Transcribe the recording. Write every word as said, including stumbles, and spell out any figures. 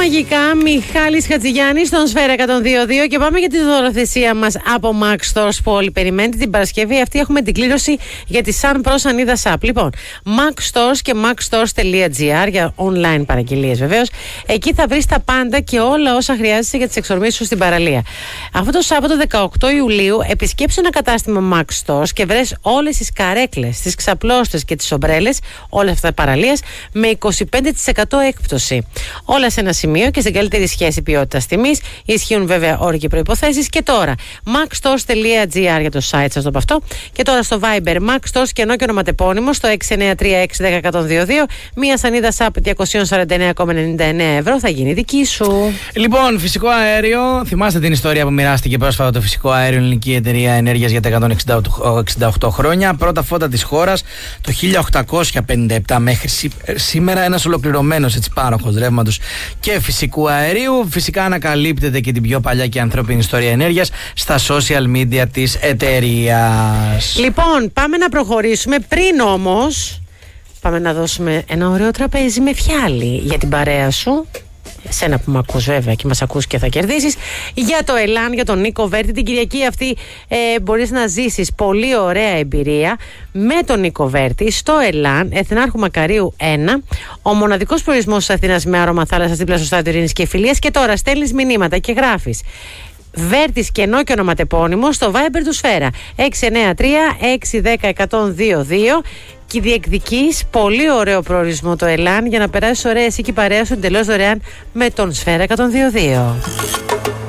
μαγικά Μιχάλης Χατζηγιάννης στον Σφαίρα εκατόν δύο κόμμα δύο και πάμε για τη δωροθεσία μας από Max Stores που όλοι περιμένετε την Παρασκευή. Αυτή έχουμε την κλήρωση για τη Sun Pro Sanida App. Λοιπόν, Max Stores και maxstores.gr για online παραγγελίες βεβαίως. Εκεί θα βρεις τα πάντα και όλα όσα χρειάζεσαι για τις εξορμήσεις σου στην παραλία. Αυτό το Σάββατο δεκαοκτώ Ιουλίου επισκέψου ένα κατάστημα Max Stores και βρες όλες τις καρέκλες, τις ξαπλώστες και τις ομπρέλες, όλα αυτά τα παραλίας με είκοσι πέντε τοις εκατό έκπτωση. Όλα σε ένα σημείο και στην καλύτερη σχέση ποιότητας τιμής. Ισχύουν βέβαια όροι και προϋποθέσεις. Και τώρα maxstores.gr για το site σας το από αυτό. Και τώρα στο Viber Max Stores και ενώ και ονοματεπώνυμο στο έξι εννιά τρία έξι ένα μηδέν ένα μηδέν δύο. Μία σανίδα App διακόσια σαράντα εννέα κόμμα ενενήντα εννέα ευρώ θα γίνει δική σου. Λοιπόν, φυσικό αέριο. Θυμάστε την ιστορία που μοιράστηκε πρόσφατα το φυσικό αέριο ελληνική εταιρεία ενέργειας για τα εκατόν εξήντα οκτώ χρόνια. Πρώτα φώτα της χώρας το χίλια οκτακόσια πενήντα επτά μέχρι σήμερα. Ένας ολοκληρωμένος πάροχος ρεύματος και φυσικού αερίου. Φυσικά ανακαλύπτεται και την πιο παλιά και ανθρώπινη ιστορία ενέργειας στα social media της εταιρείας. Λοιπόν, πάμε να προχωρήσουμε. Πριν όμως, πάμε να δώσουμε ένα ωραίο τραπέζι με φιάλι για την παρέα σου. Σένα που με ακούς βέβαια και μας ακούς και θα κερδίσεις. Για το Ελάν, για τον Νίκο Βέρτη. Την Κυριακή αυτή ε, μπορείς να ζήσεις πολύ ωραία εμπειρία με τον Νίκο Βέρτη στο Ελάν, Εθνάρχου Μακαρίου ένα. Ο μοναδικός προορισμός της Αθήνας με άρωμα θάλασσας δίπλα στο Στάδιο Ειρήνης και Φιλίας. Και τώρα στέλνεις μηνύματα και γράφεις Βέρτης κενό και ονοματεπώνυμο στο Viber του Σφαίρα έξι εννιά τρία έξι ένα μηδέν ένα μηδέν δύο δύο και διεκδικείς πολύ ωραίο προορισμό το Ελάν για να περάσεις ωραία εσύ και η παρέα σου εντελώς δωρεάν με τον Σφαίρα εκατόν δύο κόμμα δύο.